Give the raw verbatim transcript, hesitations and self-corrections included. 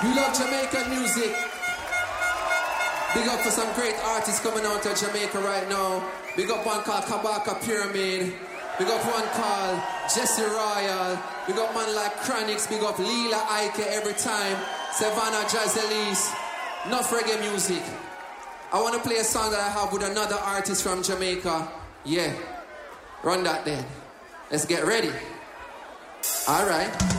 We love Jamaican music. Big up for some great artists coming out of Jamaica right now. Big up one called Kabaka Pyramid. Big up one called Jesse Royal. Big up man like Chronix. Big up Lila Ike every time. Savannah Jazelis. Enough reggae music. I want to play a song that I have with another artist from Jamaica. Yeah. Run that then. Let's get ready. All right.